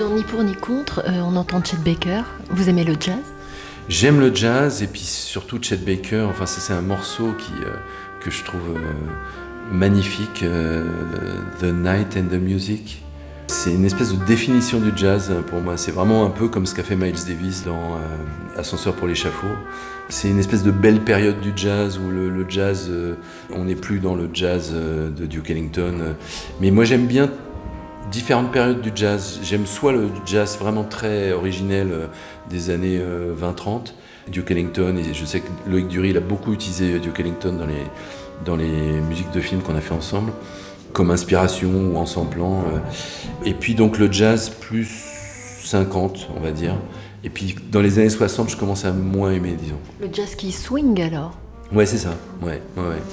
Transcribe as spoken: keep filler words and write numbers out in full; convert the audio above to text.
Dans Ni pour ni contre, euh, on entend Chet Baker. Vous aimez le jazz ? J'aime le jazz et puis surtout Chet Baker. Enfin, ça, c'est un morceau qui, euh, que je trouve euh, magnifique, euh, The Night and the Music. C'est une espèce de définition du jazz pour moi. C'est vraiment un peu comme ce qu'a fait Miles Davis dans euh, Ascenseur pour l'échafaud. C'est une espèce de belle période du jazz où le, le jazz, euh, on n'est plus dans le jazz euh, de Duke Ellington. Mais moi, j'aime bien différentes périodes du jazz. J'aime soit le jazz vraiment très originel euh, des années euh, vingt trente, Duke Ellington, et je sais que Loïc Dury il a beaucoup utilisé Duke Ellington dans les, dans les musiques de films qu'on a fait ensemble, comme inspiration ou en samplant. Euh. Et puis donc le jazz plus cinquante, on va dire. Et puis dans les années soixante, je commence à moins aimer, disons. Le jazz qui swing alors ? Ouais, c'est ça. Ouais, ouais, ouais.